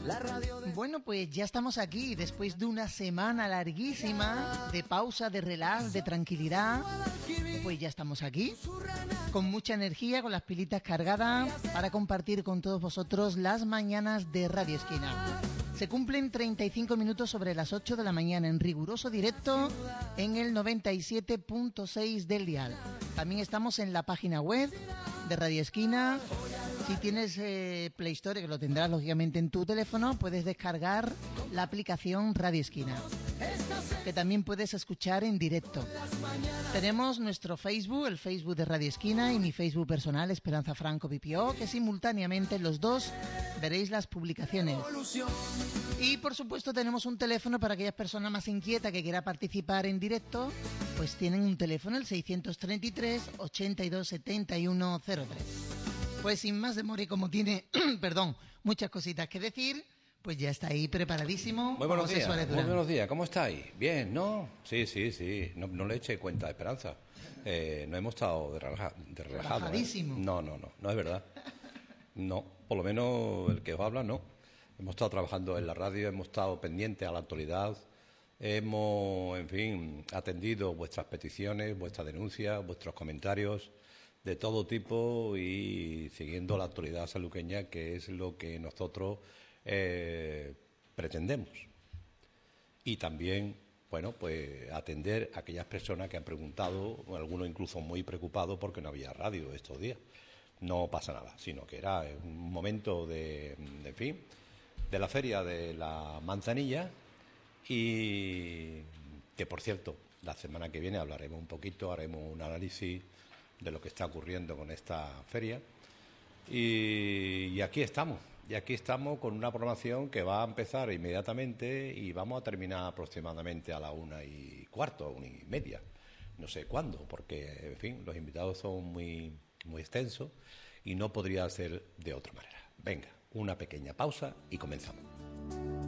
Bueno, pues ya estamos aquí después de una semana larguísima de pausa, de relax, de tranquilidad. Pues ya estamos aquí con mucha energía, con las pilitas cargadas para compartir con todos vosotros las mañanas de Radio Esquina. Se cumplen 35 minutos sobre las 8 de la mañana en riguroso directo en el 97.6 del dial. También estamos en la página web de Radio Esquina. Si tienes Play Store, que lo tendrás lógicamente en tu teléfono, puedes descargar la aplicación Radio Esquina, que también puedes escuchar en directo. Tenemos nuestro Facebook, el Facebook de Radio Esquina, y mi Facebook personal, Esperanza Franco Pipió, que simultáneamente los dos veréis las publicaciones. Y por supuesto tenemos un teléfono para aquellas personas más inquietas que quieran participar en directo, pues tienen un teléfono, el 633 82 71 03. Pues sin más demora y como tiene, muchas cositas que decir, pues ya está ahí preparadísimo. Muy buenos días, ¿cómo estáis? Bien, ¿no? Sí, no le eche cuenta a Esperanza. No hemos estado de relajado. Relajadísimo. No es verdad. No, por lo menos el que os habla no. Hemos estado trabajando en la radio, hemos estado pendientes a la actualidad, hemos, en fin, atendido vuestras peticiones, vuestras denuncias, vuestros comentarios de todo tipo y siguiendo la actualidad sanluqueña, que es lo que nosotros pretendemos. Y también, bueno, pues atender a aquellas personas que han preguntado, algunos incluso muy preocupados porque no había radio estos días. No pasa nada, sino que era un momento de la feria de la manzanilla, y que, por cierto, la semana que viene hablaremos un poquito, haremos un análisis de lo que está ocurriendo con esta feria. Y aquí estamos con una programación que va a empezar inmediatamente y vamos a terminar aproximadamente a la 1:15, 1:30. No sé cuándo, porque, en fin, los invitados son muy extensos y no podría ser de otra manera. Venga, una pequeña pausa y comenzamos.